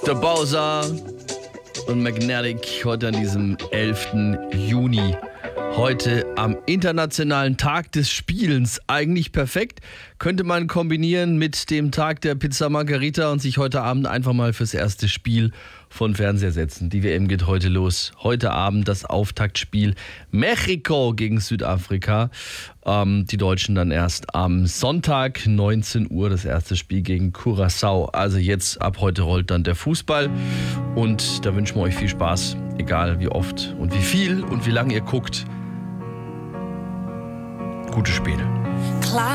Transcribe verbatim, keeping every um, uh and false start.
Der Bowser und Magnetic heute an diesem elften Juni. Heute am Internationalen Tag des Spielens. Eigentlich perfekt. Könnte man kombinieren mit dem Tag der Pizza Margherita und sich heute Abend einfach mal fürs erste Spiel von Fernseher setzen. Die W M geht heute los. Heute Abend das Auftaktspiel Mexiko gegen Südafrika. Ähm, die Deutschen dann erst am Sonntag, neunzehn Uhr, das erste Spiel gegen Curaçao. Also jetzt, ab heute rollt dann der Fußball. Und da wünschen wir euch viel Spaß, egal wie oft und wie viel und wie lange ihr guckt. Gute Spiele.